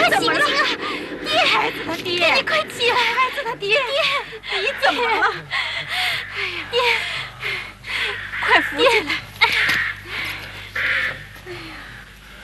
怎么了？ 爹， 孩子他爹， 你快起来！ 孩子他爹， 爹， 你怎么了？ 爹，